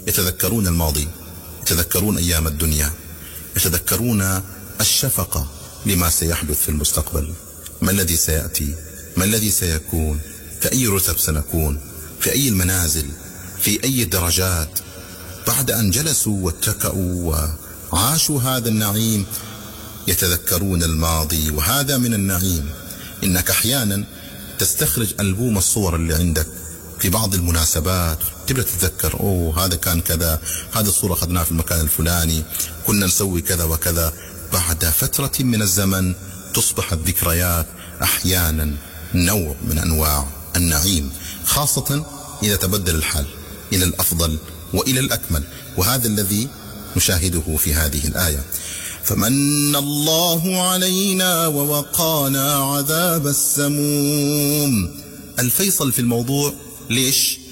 يتذكرون الماضي، يتذكرون أيام الدنيا، يتذكرون الشفقة لما سيحدث في المستقبل. ما الذي سيأتي؟ ما الذي سيكون؟ في أي رتب سنكون؟ في أي المنازل؟ في أي الدرجات؟ بعد أن جلسوا واتكأوا وعاشوا هذا النعيم يتذكرون الماضي، وهذا من النعيم. إنك أحيانا تستخرج ألبوم الصور اللي عندك في بعض المناسبات، تبدأ تتذكر هذا كان كذا، هذه الصورة أخذناها في المكان الفلاني، كنا نسوي كذا وكذا. بعد فترة من الزمن تصبح الذكريات أحيانا نوع من أنواع النعيم، خاصة إذا تبدل الحال إلى الأفضل وإلى الأكمل. وهذا الذي نشاهده في هذه الآية. فمن الله علينا ووقانا عذاب السموم. الفيصل في الموضوع ليش؟